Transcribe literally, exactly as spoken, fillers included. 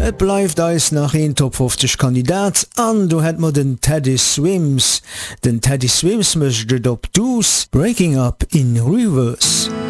Et bleibt eis nach een Top fünfzig Kandidat an, du hätt mat den Teddy Swims. Den Teddy Swims möchtet op Dus Breaking Up in Reverse.